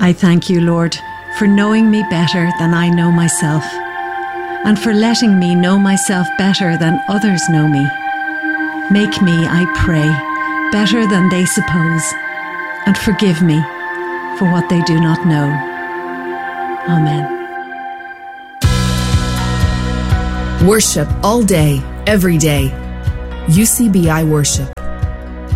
I thank you, Lord, for knowing me better than I know myself, and for letting me know myself better than others know me. Make me, I pray, better than they suppose, and forgive me for what they do not know. Amen. Worship all day, every day. UCBI Worship.